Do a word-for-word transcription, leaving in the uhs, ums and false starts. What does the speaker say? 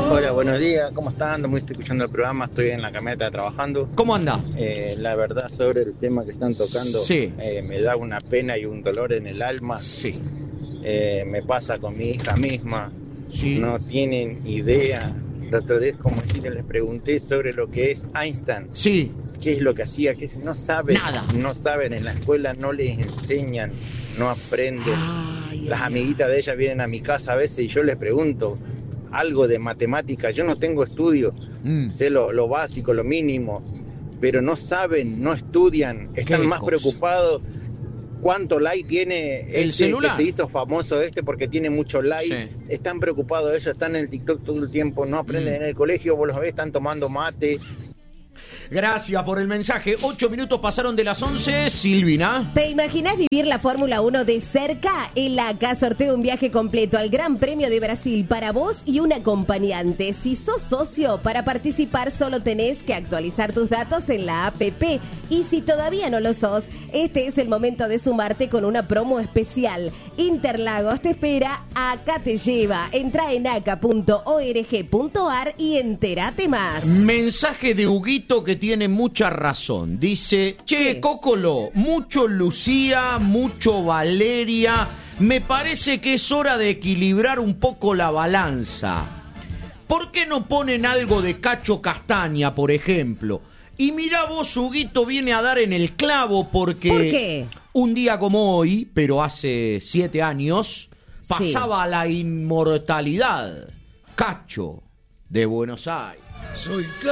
Hola, buenos días, ¿cómo están? Muy estoy escuchando el programa, estoy en la camioneta trabajando. ¿Cómo anda? Eh, la verdad, sobre el tema que están tocando, sí. eh, me da una pena y un dolor en el alma. Sí. Eh, me pasa con mi hija misma, sí. no tienen idea. La otra vez, como si les pregunté sobre lo que es Einstein. Sí. ¿Qué es lo que hacía? ¿Qué es? No saben. Nada. No saben, en la escuela no les enseñan, no aprenden. Ay, Las ay, amiguitas ay. de ella vienen a mi casa a veces y yo les pregunto algo de matemática. Yo no tengo estudio, mm. sé lo, lo básico, lo mínimo, pero no saben, no estudian, están más cosa? preocupados. ¿Cuánto like tiene el este celular? Que se hizo famoso este porque tiene mucho like? Sí. Están preocupados ellos, están en el TikTok todo el tiempo, no aprenden mm. en el colegio, vos los ves, están tomando mate. Gracias por el mensaje. Ocho minutos pasaron de las once. Silvina. ¿Te imaginas vivir la Fórmula uno de cerca? El A C A sortea un viaje completo al Gran Premio de Brasil para vos y un acompañante. Si sos socio, para participar solo tenés que actualizar tus datos en la app. Y si todavía no lo sos, este es el momento de sumarte con una promo especial. Interlagos te espera, acá te lleva. Entra en aca punto org punto ar y entérate más. Mensaje de Huguito que tiene mucha razón. Dice, che, Cocolo, mucho Lucía, mucho Valeria. Me parece que es hora de equilibrar un poco la balanza. ¿Por qué no ponen algo de Cacho Castaña, por ejemplo? Y mira vos, Huguito viene a dar en el clavo porque... ¿Por qué? Un día como hoy, pero hace siete años, pasaba sí. la inmortalidad. Cacho de Buenos Aires. Soy